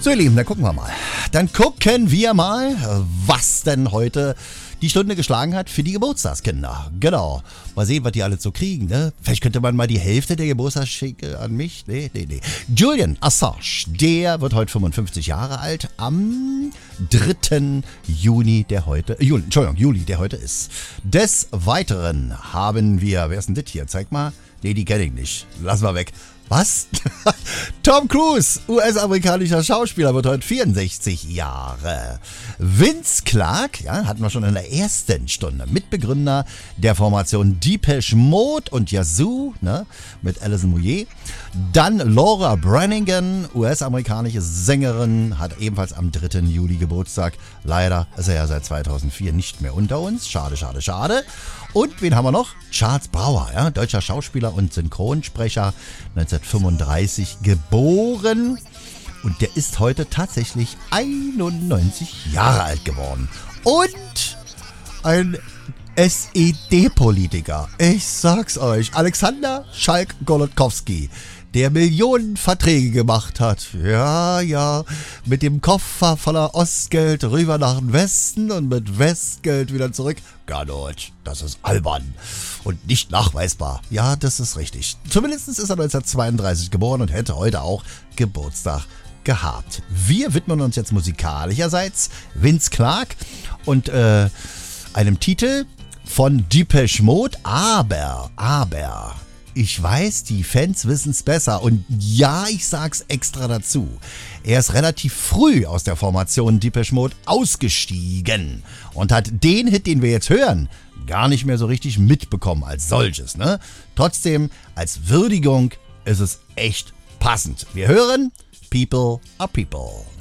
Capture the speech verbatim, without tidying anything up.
So ihr Lieben, dann gucken wir mal. Dann gucken wir mal, was denn heute die Stunde geschlagen hat für die Geburtstagskinder. Genau. Mal sehen, was die alle so kriegen, ne? Vielleicht könnte man mal die Hälfte der Geburtstagsgeschenke an mich. Nee, nee, nee. Julian Assange, der wird heute fünfundfünfzig Jahre alt. Am dritten Juni, der heute, äh, Juli, Entschuldigung, Juli, der heute ist. Des Weiteren haben wir, wer ist denn das hier? Zeig mal. Nee, die kenne ich nicht. Lass mal weg. Was? Tom Cruise, U S-amerikanischer Schauspieler, wird heute vierundsechzig Jahre. Vince Clarke, ja, hatten wir schon in der ersten Stunde, Mitbegründer der Formation Depeche Mode und Yazoo, ne, mit Alison Moyet. Dann Laura Branigan, U S-amerikanische Sängerin, hat ebenfalls am dritten Juli Geburtstag. Leider ist er ja seit zweitausendvier nicht mehr unter uns. Schade, schade, schade. Und wen haben wir noch? Charles Brouwer, ja, deutscher Schauspieler und Synchronsprecher, neunzehnhundertfünfunddreißig geboren. Und der ist heute tatsächlich einundneunzig Jahre alt geworden. Und ein S E D-Politiker. Ich sag's euch, Alexander Schalk-Golodkowski, der Millionen Verträge gemacht hat. Ja, ja, mit dem Koffer voller Ostgeld rüber nach dem Westen und mit Westgeld wieder zurück. Gar nicht, das ist albern und nicht nachweisbar. Ja, das ist richtig. Zumindest ist er neunzehnhundertzweiunddreißig geboren und hätte heute auch Geburtstag gehabt. Wir widmen uns jetzt musikalischerseits Vince Clarke und äh, einem Titel von Depeche Mode, aber, aber... Ich weiß, die Fans wissen's besser und ja, ich sag's extra dazu. Er ist relativ früh aus der Formation Depeche Mode ausgestiegen und hat den Hit, den wir jetzt hören, gar nicht mehr so richtig mitbekommen als solches, ne? Trotzdem, als Würdigung ist es echt passend. Wir hören People are People.